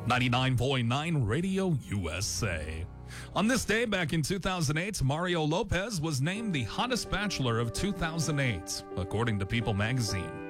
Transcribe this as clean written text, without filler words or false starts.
99.9 Radio USA. On this day back in 2008, Mario Lopez was named the hottest bachelor of 2008, according to People magazine.